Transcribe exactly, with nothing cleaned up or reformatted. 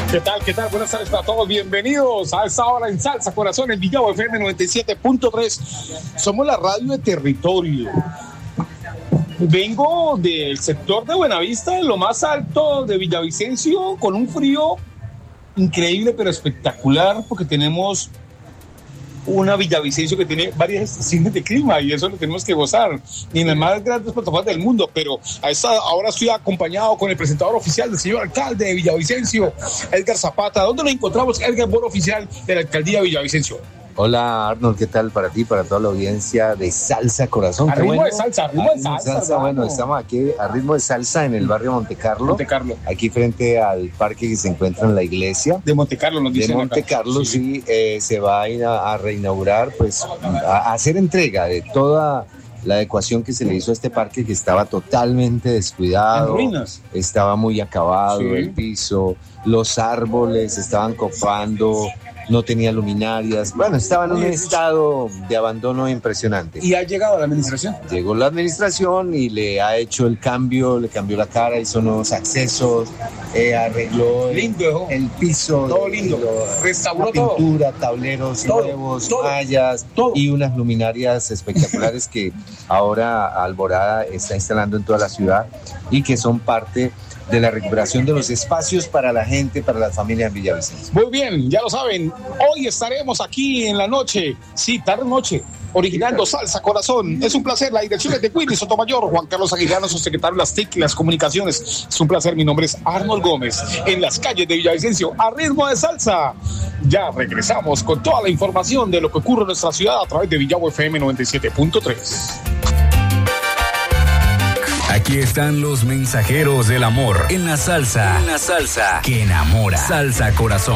¿Qué tal? ¿Qué tal? Buenas tardes para todos. Bienvenidos a esta hora en Salsa Corazón, en Villavo F M noventa y siete punto tres. Somos la radio de territorio. Vengo del sector de Buenavista, de lo más alto de Villavicencio, con un frío increíble pero espectacular, porque tenemos una Villavicencio que tiene varias estaciones de clima y eso lo tenemos que gozar, y en las más grandes plataformas del mundo. Pero a esta ahora estoy acompañado con el presentador oficial del señor alcalde de Villavicencio, Edgar Zapata. ¿Dónde lo encontramos, Edgar, voz oficial de la alcaldía de Villavicencio? Hola Arnold, ¿qué tal para ti, para toda la audiencia de Salsa Corazón? A ritmo bueno. de salsa, a ritmo de salsa. salsa bueno, estamos aquí a ritmo de salsa en el barrio Montecarlo. Montecarlo. Aquí frente al parque que se encuentra en la iglesia. De Montecarlo, nos dicen. De Montecarlo, sí, sí eh, se va a, ir a, a reinaugurar, pues, a, a hacer entrega de toda la adecuación que se le hizo a este parque, que estaba totalmente descuidado. En ruinas. Estaba muy acabado, Sí. El piso, los árboles estaban copando, no tenía luminarias, bueno, estaba en un estado de abandono impresionante. ¿Y ha llegado a la administración? Llegó la administración y le ha hecho el cambio, le cambió la cara, hizo nuevos accesos, eh, arregló lindo, el, el piso, todo lindo, lo, restauró la pintura, todo. tableros todo, nuevos, todo, mallas todo. Y unas luminarias espectaculares que ahora Alborada está instalando en toda la ciudad y que son parte de la recuperación de los espacios para la gente, para las familias en Villavicencio. Muy bien, ya lo saben, hoy estaremos aquí en la noche, sí, tarde noche, originando Salsa Corazón. Es un placer, la dirección es de Willy Sotomayor, Juan Carlos Aguilano, su secretario de las T I C y las comunicaciones. Es un placer, mi nombre es Arnold Gómez, en las calles de Villavicencio, a ritmo de salsa. Ya regresamos con toda la información de lo que ocurre en nuestra ciudad a través de Villavo F M noventa y siete punto tres. Aquí están los mensajeros del amor en la salsa. En la salsa que enamora. Salsa Corazón.